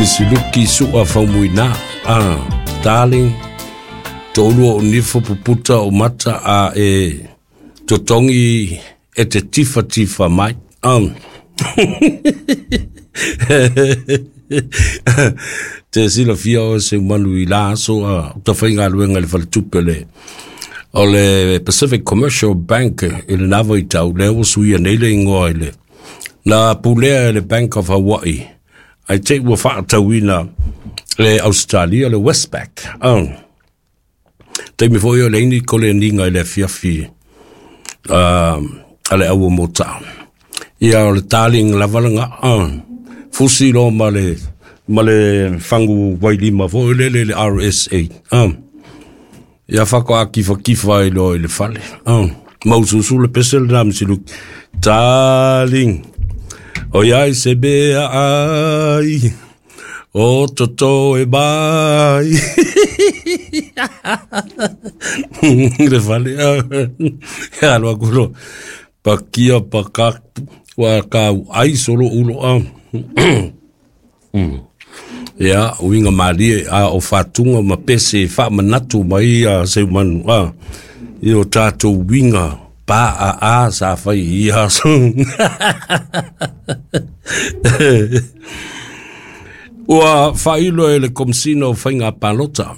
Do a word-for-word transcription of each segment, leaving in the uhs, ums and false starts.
Misiluki sua faumuina. Ah, darling. Tolu o nifo puputa o mata a e totongi e te tifa tifa mai. Um. Te sila fia o se manu i la so a ta whainga luenga le whaletupele. O le Pacific Commercial Bank i le nawa i tau leo sui a neile ingoa i le. Na pulea le Bank of Hawaii. Ai te ua whaatauina le Australia le Westpac. Um. Te mi foi o le ini ko le ninga i le fiafi. Um, ale awa mo tau. Ia o le taling la valanga. Um. Fusi lo ma le ma le fangu wailima fo le le R S A. Um. Ia whako a kifa kifa i lo i le fale. Um. Maususu le pesel na misilu. Taling. O iai se bea ai. O toto e bai. Le fale. Ia loa kuro. Pakia pakak. Wa kau ai solo ulo am. Ia, uinga maria a o fatunga ma pese fa manatu mai a se manu a. Io tato winga pa a a sa fai ia so. Ua failo e le komsino whainga palota.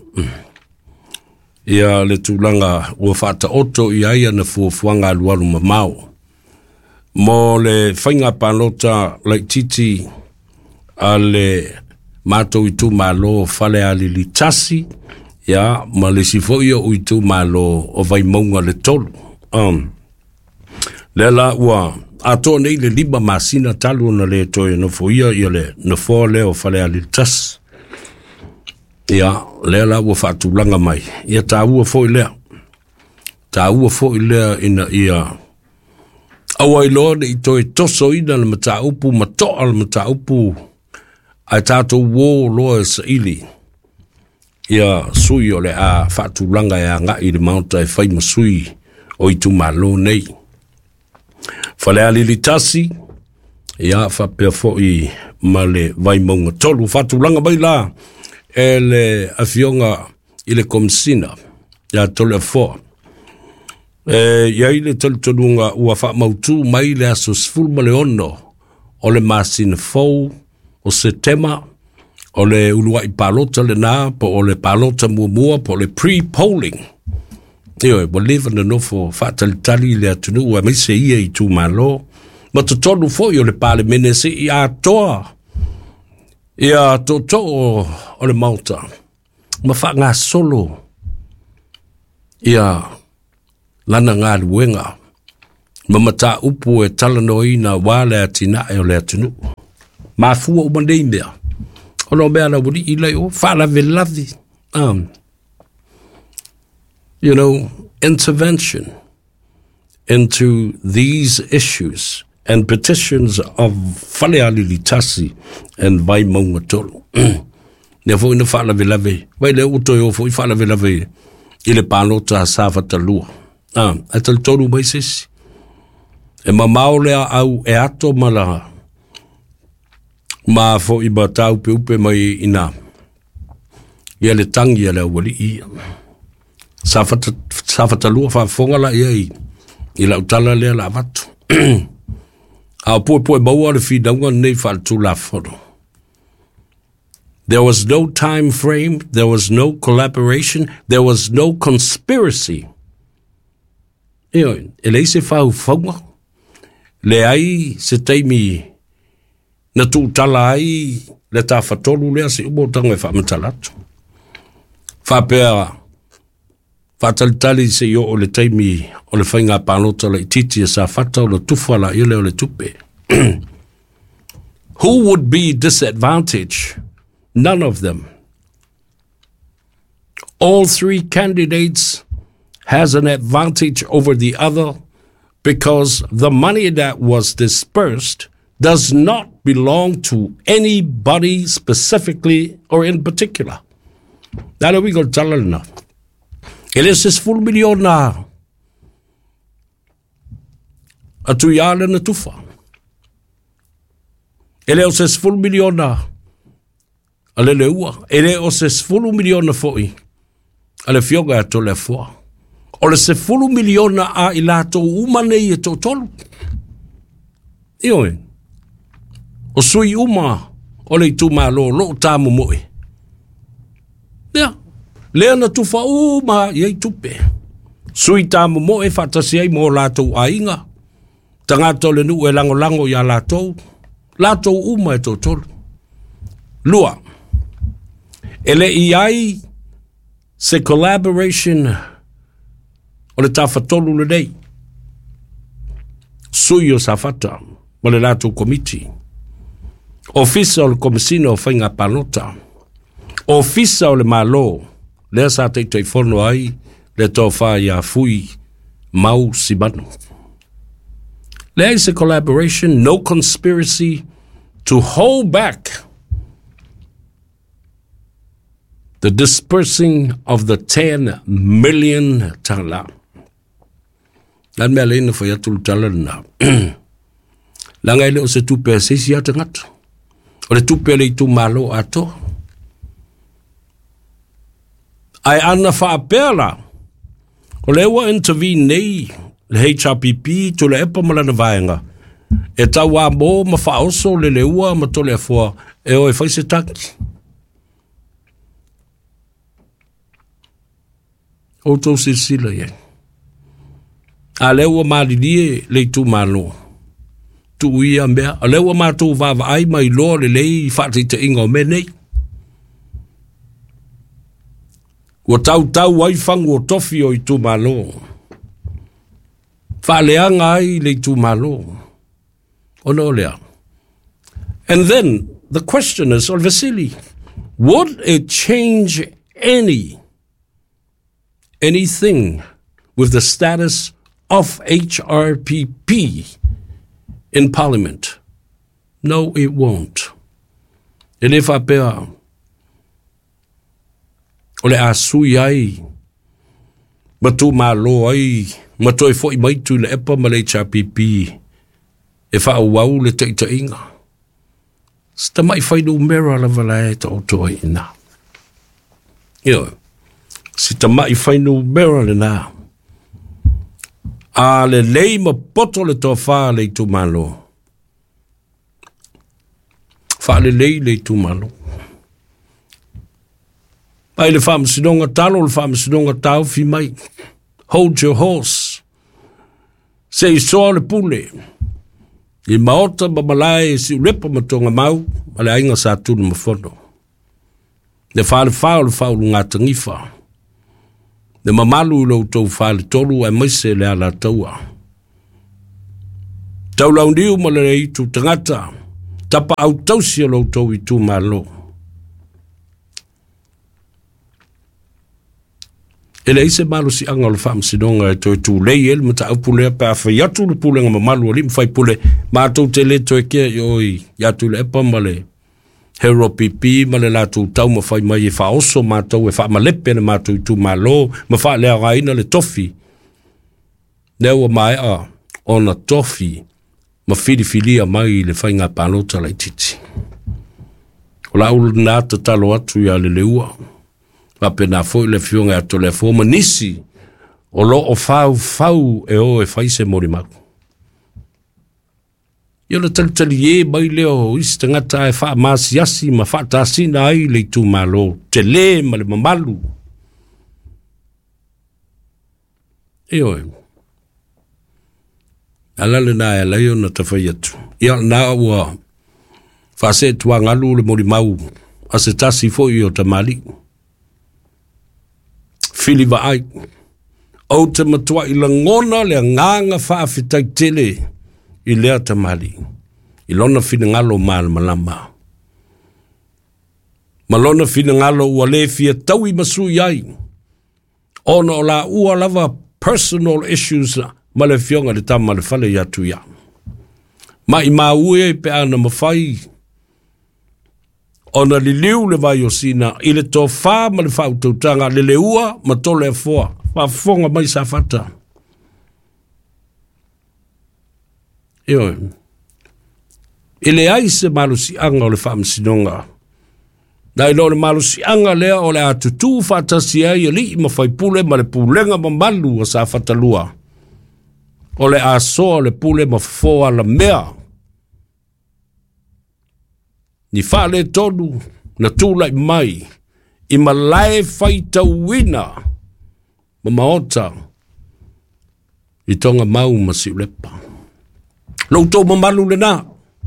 Ia le tūlanga ua whata oto i aia na fuafuanga luaru mamau. Mo le whainga palota like titi a le mato i tu malo fale a li li tasi. Ia, ma le sifoia ui tu malo o vai maunga le tolu. Um, le la ua ato nei le liba masina talu na le toe no foia ia le no fo le o fale a li tasi. Ia, le la ua whaatulanga mai. Ia ta ua fo i lea. Ta ua fo i lea ina ia awa i loa i toi toso ina le mata upu matoa le mata upu ai tato wō loa sa ili. Ia sui o le a whaatulanga e a ngā i le maunta e whai masui o i tu malo nei. Whale a lili tasi, ia whapea fo i ma le vai maunga tolu. Whaatulanga mai la e le awhionga i le komsina. Ia tole a fo. E, ia i le talitonunga ua wha mautu mai le aso sfulma le ono o le masina fau o se tema o le ulua i palota le nā po o le palota mua mua po le pre-polling. Io e walewa na nofo whaatalitali le atunu ua meise ia i tū malo ma to tonu fo i o le pale mene se i a toa i a to to o, o le mauta ma wha ngā solo i a lana ngā luenga. Mamata upu e talanoi na wale atina e o le atunu. Ma fua o mandei mea. Ono mea na wuri ilai o whala velavi. Um, you know, intervention into these issues and petitions of whale alili tasi and vai maunga tolu. Nea fo ina whala velavi. Vai le utoi o fo i whala velavi i le pānota sa fatalua. Ah, atal tolu mai sisi. E mamao lea au e ato mala. Ma fo i batau pe upe mai ina. Ia le tangi ala wali i. Safata, safata lua fa fonga la ia i. I la utala lea la vatu. A poe poe maua le fi daunga nei fa tu la fono. There was no time frame. There was no collaboration. There was no conspiracy. Eo, e lei se whau whaunga. Le ai se teimi na tu tala ai le ta whatolu lea se umo tanga e whamatalatu. Whapea whatalitali se yo o le teimi o le whainga pānota le titi e sa whata o le tufala i le o le tupe. Who would be disadvantaged? None of them. All three candidates has an advantage over the other because the money that was dispersed does not belong to anybody specifically or in particular. Now we go tell her now. It is this full million now. A tu yale na tufa. Ele o ses full million na. Ale le ua. Ele o se sefulu miliona foi. Ale fioga to le fua. O le sefulu miliona a i lato umane i e to tolu. Io e. O sui uma o le tu malo lo tamu moe. Ia. Lea na tufa uma i ei tupe. Sui tamu moe fatasi ai mo lato a inga. Tangato le nu e lango lango ya lato. Lato uma e to tolu. Lua. Ele i ai se collaboration o le tawhatolu le nei. Sui o sa fata, o le lato komiti. Ofisa o le komisina o whainga panota. Ofisa o le malo, lea sa te te whono ai, le tō whai a fui mau si manu. Lea i se collaboration, no conspiracy to hold back the dispersing of the ten million tala. Lan mea leina whai atu tala na. Langa ele o se tupe a seisi ata ngata. O le tupe le tu malo ato. Ai ana whaapela. O le ua intervene nei le H R P P to le epa malana vaenga. E tau a mo ma whaoso le le ua ma tole a fua e o e whai se taki. O tau sisila ye. A lewa maalilie le tu malo. Tu ia mea. A lewa mātou vava ai mai loa le lei whātai te inga o menei. Ua tau tau ai whangu o tofi o i tu malo. Whaaleanga ai le tu malo. O no lea. And then the question is, oh Vasily, would it change any anything with the status of H R P P in Parliament? No, it won't. E le whapea, o le asui ai, ma tu malo ai, ma toi fwoi maitu le epa ma le H R P P, e wha wau le te ita inga. Sta mai whainu mera la walae ta o toa ina. Io, si ta mai whainu mera le nā. A le lei ma poto le toa wha le tu malo. Wha le lei le tu malo. Pai le wha masinonga talo, le wha masinonga tau fi mai. Hold your horse. Se i soa le pule. I maota ma malai si ulepa ma tonga mau, ma le ainga sa tunu ma fono. Le wha le wha o le wha o lunga tangifa. Le mamalu lo tau wha le tolu ai maise le ala taua. Tau lau niu ma le rei tu tangata, tapa au tausia lo tau i tu malo. Ele ise malu si anga le wha msidonga e toi tu lei ele mata au pulea pa a whai atu le pulenga ma malu alim whai pule ma tau te le toi kia yoi yatu le epa ma le hero pipi ma le latu tau ma whai mai e wha oso ma tau e wha ma lepe ne ma tau tu malo ma wha lea raina le tofi lewa mai a ona tofi ma fili filia mai le whai ngā pālota lai titi o la ulu nā ta talo atu ya le leua Pape na foi le fionga ato le fo manisi o lo o fau fau e o e faise morimaku. Yo le talitali e mai leo isi tangata e wha masiasi ma wha tasina ai le tu malo te le ma le mamalu. E oe. Alale na e leo na tawhai atu. Ia na ua wha se tua ngalu le morimau a se tasi fo i o tamali. Fili va ai. O te matua i la ngona le nganga whaafitai tele i lea tamali. I lona fina ngalo maa malama. Malona fina ngalo ua le fia tau i masu iai. Ona o la ua lava personal issues ma le fionga le tama le fale i atu ia. Ma i maa ue pe ana mawhai. Ona li liu le vai o sina, i le tō whā ma le whautautanga, le le ua ma tole e fua, whafonga mai sa whata. Io, i le ai se malu si anga o le whaamsinonga, Nai lo le malusi anga lea o le atutu whatasia i li ma whai pule ma le pulenga ma malu o sa whatalua. O le asoa le pule ma foa la mea. Ni whale tonu na tūlai mai i ma lae whaita wina ma maota i tonga mau ma si ulepa. Loutou ma malu le nā.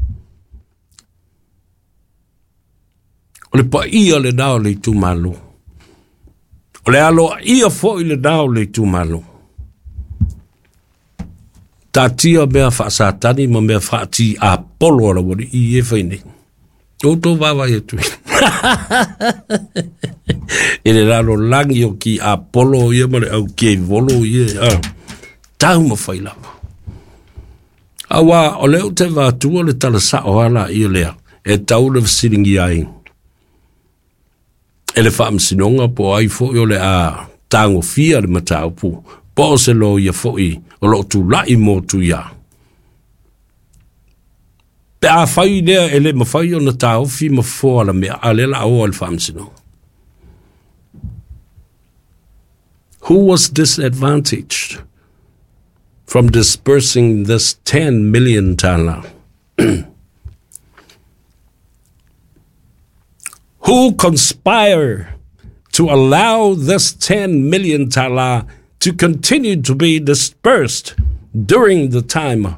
O le pa ia le nao le tu malu. O le alo ia fo i le nao le tu malu. Ta tia mea wha satani ma mea wha ti a polo ala wani i e whaine. O tō wawa e tui. E le raro langi o ki a polo i e mare au ki e volo i e. Tau ma whailawa. Awa o leo te wātua le tala sa o ala i lea. E tau le wasiringi ai. E le whaam sinonga po ai fo i o le a tango fia le matau pu. Po se lo ia fo i o lo tu lai mo tu ia. Pe a whai lea e le mawhai o na tau fi ma fo ala mea a le la o le whaam sinonga. Who was disadvantaged from dispersing this ten million tala? Who conspire to allow this ten million tala to continue to be dispersed during the time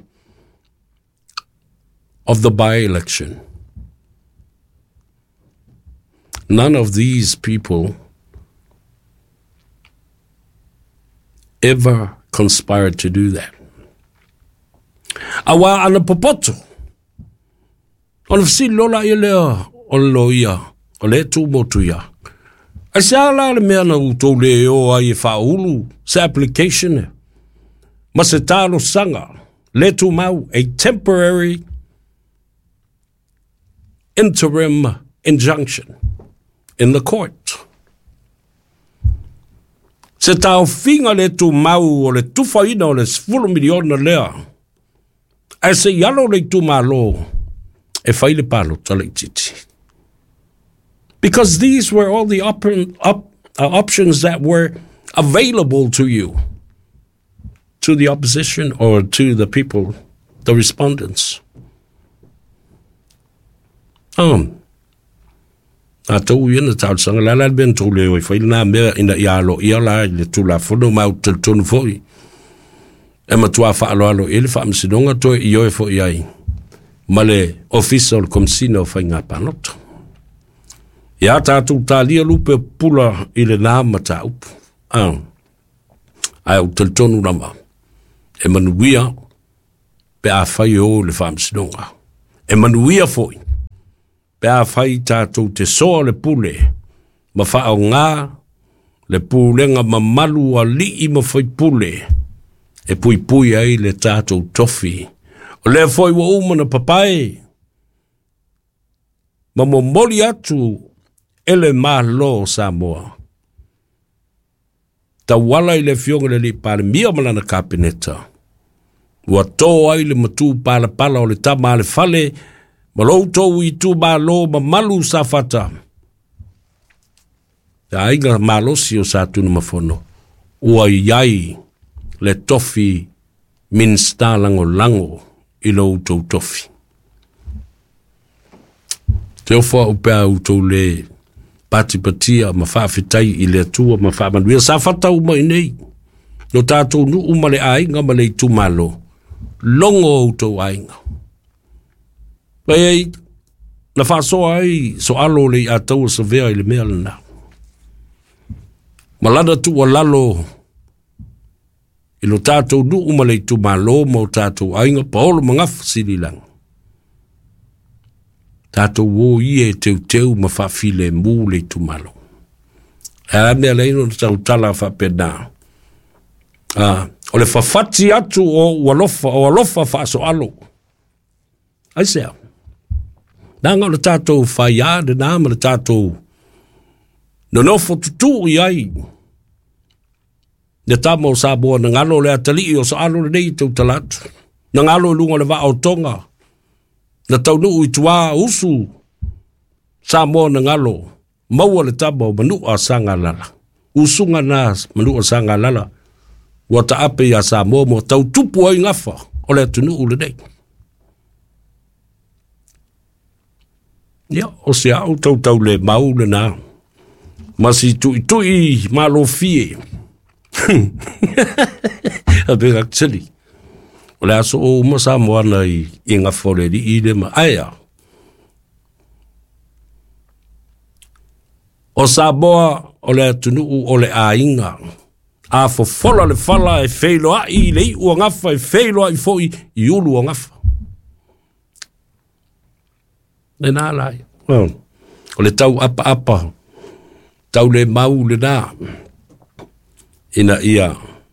of the by-election? None of these people ever conspired to do that. Awa ana popoto. Ona fsi lola i lea o loia. O le tu motu ia. A se ala le mea na utou le o ai e whaulu, se application. Ma se talo sanga, le tu mau, a temporary interim injunction in the court. Se tau finga le tu mau o le tufaina o le sfulu miliona lea. A se yalo le tu malo, e whaile palo tala i titi. Because these were all the op op uh, options that were available to you, to the opposition or to the people, the respondents. Um, a tau ina tau sanga la la ben tau le oi whaile nā mea ina ia alo ia la le tu la whono mau te tonu foi. E matua wha alo alo ele wha amsinonga toi i oe foi ai. Ma le official komsina o whai ngā panoto. Ia tātou tā lia lupe pula i le nā mata upu. Ah. Ai au te tonu rama. E manuia pe a whai o le whamsinonga. E manuia foi. Pe a whai tātou te soa le pule. Ma whao ngā le pulenga ma malu a li i ma whai pule. E pui pui ai le tātou tofi. O le whai wa umana papai. Ma mo moli atu ele malo Samoa. Ta wala i le fionga le li pale mia malana kapineta. Ua tō ai le matu pala pala o le tama le fale, ma lou tō i tū malo ma malu sa fata. Ta ainga malo si o sa tunu mafono. Ua iai le tofi min sta lango lango i lou tō tofi. Te ofa upea utou le pati patia ma whawhitai i le atua ma whamanuia sa whatau mai nei. No tātou nu umale ainga ma le tu malo. Longo autou ainga. Pai ei, na whasoa ai so alo le a tau sa vea i le mea lana. Malana tu a lalo i lo tātou nu umale tu malo ma o tātou ainga paolo mangaf sililang. Tātou wō i e teu teu ma whawhile mū le tu malo. E ane leino tau tala whapena. Ah, o le whawhati atu o walofa, o walofa whaaso alo. Ai sea. Nanga le tātou whaia de nāma le tātou. No nofo tutu i ai. Ne tamo sa boa na ngalo le atali o sa alo le nei tau talatu. Na ngalo lunga le wa o tonga. Na tau nuu i tua usu sa mo na ngalo maua le taba o manu a sanga lala. Usunga na manu a sanga lala. Wata ape ya sa mo mo tau tupu ai ngafa. O le tunu ule nei. Ya, o se au tau tau le mau le na. Masi tui tui malo fie. A bega tili. O le aso o umasa moana i inga fore di i le ma aia. O sa boa o le tunu o le a inga. A fo fola le fala e feilo a i le i ua ngafa e feilo a i fo i i ulu o ngafa. Le nā lai. Well, o le tau apa apa. Tau le mau le nā. Ina ia.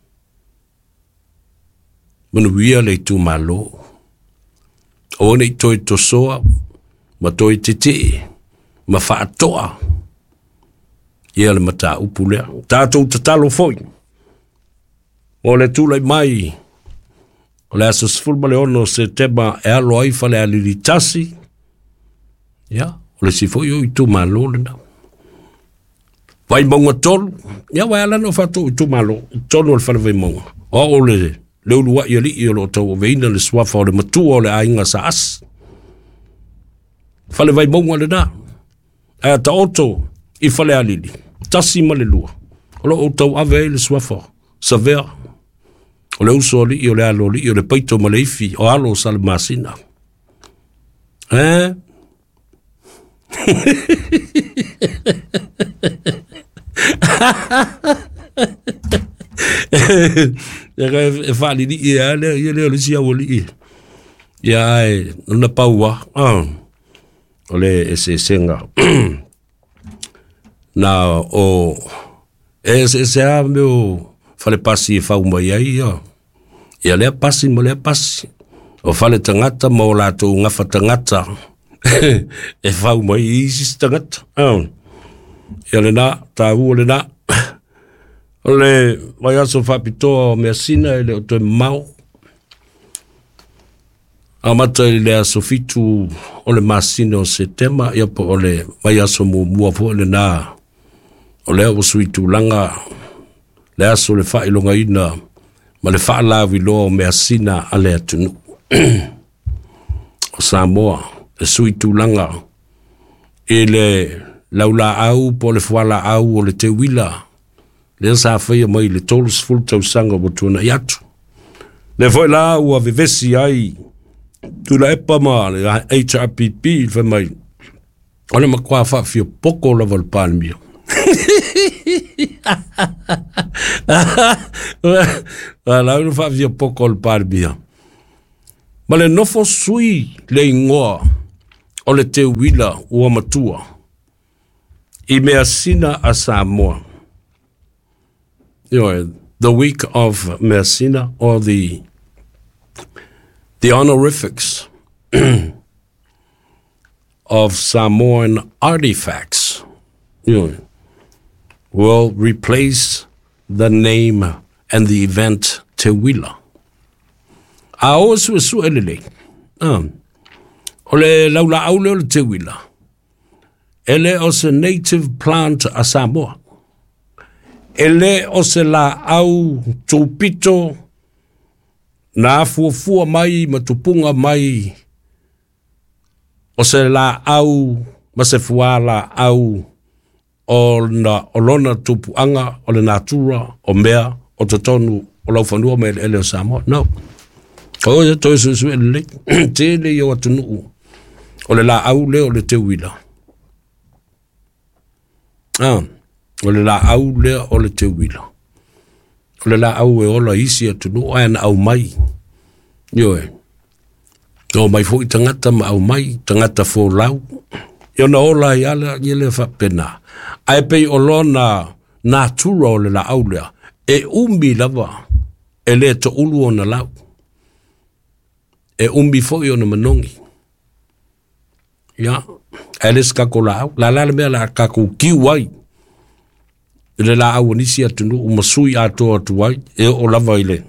Manuia le tu malo. O nei toi to soa. Ma toi te te. Ma whaatoa. Ia le mata upu lea. Tātou te talo foi. O le tūlai mai. O le asas fulma le ono se tema e alo aifa le alilitasi. Ia. O le si foi o i tu malo le na. Vai monga tolu. Ia vai ala no fatu i tu malo. Tolu le whana vai monga. O o le leulua i ali i o lo tau o veina le swafa o le matua o le ainga sa as. Whale vai monga le na. Ea ta oto i whale alili. Tasi ma le lua. O lo o tau ave le swafa. Sa vea. O le uso li i o le alo li i o le paito ma le ifi. O alo sa le masina. Eh? E fali ni i ale i le le sia woli. Ya e na paua. Ah. Ole ese senga. Na o ese se ameo fale pasi fa uma ia ia. Ia le pasi mo le pasi. O fale tangata mo la to ngafa tangata. E fa uma i si tangata. Ah. Ia le na ta u le na. Ole vai aso fa pito me sina ele o te mau. Amata le aso fitu ole masino se tema ia po ole vai aso mu mua po le na. Ole o suitu langa le aso le fa ilonga ina ma le fa la vi lo me sina ale atunu. O Samoa le suitu langa ele laula au po le fuala au o le te wila. Le sa fai mai le tolus full tau sanga bo tuna yatu. Le foi la ua vivesi ai tu la epa ma le H R P P fa mai. Ole ma kwa fa fio poko la vol palmio. Ala no fa fio poko le palmio. Ma le nofo sui le ingoa o le te wila ua matua. I mea sina a Samoa. You know, the week of Messina or the the honorifics of Samoan artifacts, you know, will replace the name and the event Te Wila. A osu esu elele. Um, ole laula aule ole Te Wila. Ele os a native plant a Samoa. Ele o se la au tupito na fuafua mai ma tupunga mai o se la au ma se fua la au o na olona tupuanga o le natura o mea o totonu o lau whanua me ele o Samoa. No. O e toi su su ele te le yo atunu o le la au le o le Te Wila. Ah. O le la au lea o le Te Wila. O le la au e ola isi atunu o ana au mai. Yo e. O mai fo i tangata ma au mai, tangata fo lau. Yo na ola i ala i le whapena. Ai pei o lona natura o le la au lea. E umbi lava. E le to ulu o na lau. E umbi fo i o na manongi. Ya. E les kako la au. La la le mea la kako kiwai. Le la au nisi atunu o masui ato atu ai e o lava ile.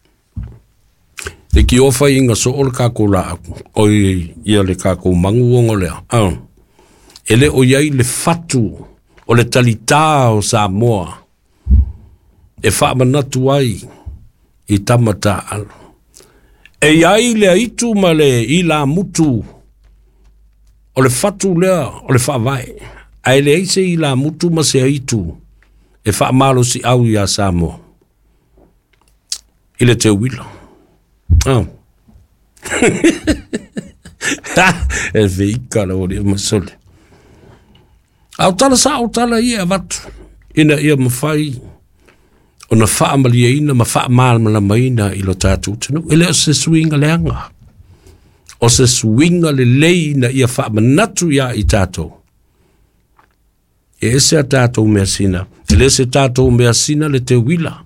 E ki ofa inga so o le kako la au. O i ia le kako mangu o ngolea. Ah. Ele o iai le fatu o le talita o Samoa e whaamanatu ai i tamata alo. E ai le aitu ma le i la mutu o le fatu lea o le whaavai. Ai le eise i la mutu ma se aitu e whaamalo si au i a Samoa. I le te wila. Oh. E veika la o le masole. Au tala sa au tala ia vatu. Ina ia mawhai. O na wha amalia ina ma wha amalmala maina i lo tātou tanu. Ele o se suinga leanga. O se suinga le leina ia wha amanatu ia i tātou. E ese a tātou mea sina. Ele se tātou mea sina le te wila.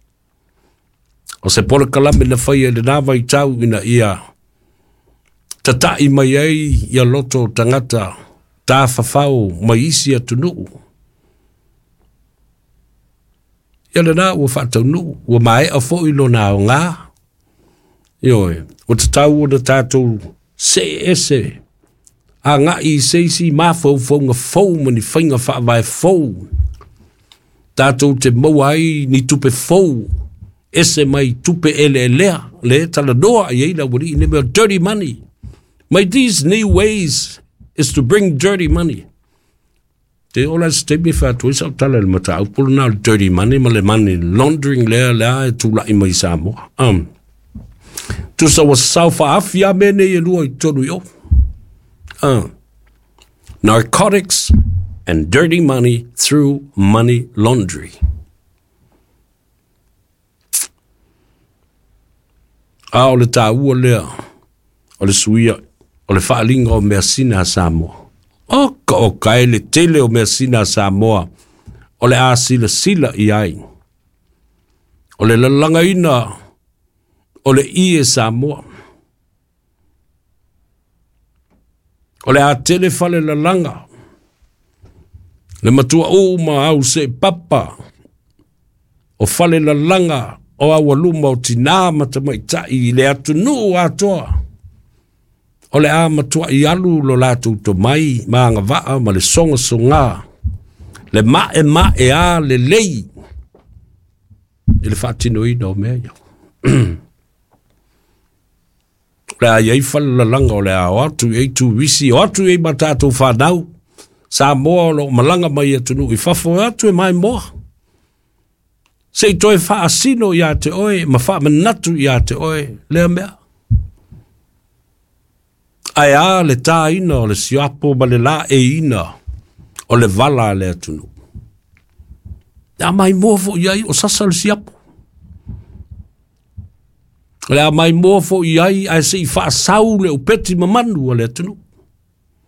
O se pole kalame na whaia le nawa i tau ina ia. Tatai mai ai ia loto tangata. Tā whawhau mai isi atu nuu. Ia le nā ua whatau nuu. Ua mai a fo ilo nā o ngā. Ioi. O te tau o na tātou se ese. A ngā i seisi mā fau fau ngā fau mani whainga whaavai fau. Tātou te mauai ni tupe fau. Ese mai tupe ele elea. Le tala noa i eina wari i neme o dirty money. My these new ways is to bring dirty money. Te ola ste me fa tu sa tala le mata au pula na dirty money ma le money laundering le le tu la i mai Samoa. Um. Tu sa was South Africa mene e lua i tonu yo. Uh. Narcotics and dirty money through money laundry. A o le ta ua lea. O le suia. O le whaalinga o mea sina a Samoa. O ka o kai le tele o mea sina a Samoa. O le a sila sila i ai. O le lalanga ina. O le i e Samoa. O le a tele fale lalanga. Le matua o ma au se papa. O fale lalanga. O awaluma o tina matamaitai i le atu nuu atoa. O le a matua i alu lo latu to mai maanga waa ma le songa songa. Le ma e ma e a le lei. I le whaatino i no mea iau. Le a iei whala langa o le a o atu e tu visi o atu e matatu whanau. Sa moa lo malanga mai atunu i whafo atu e mai moa. Sei toi wha asino i a te oe ma wha manatu i a te oe lea mea. Ai a le tā ina o le siapo ma le la e ina o le vala le atunu. A mai mofo iai o sasa le siapo. Le a mai mofo iai a se i wha asau le upeti mamanu o le atunu.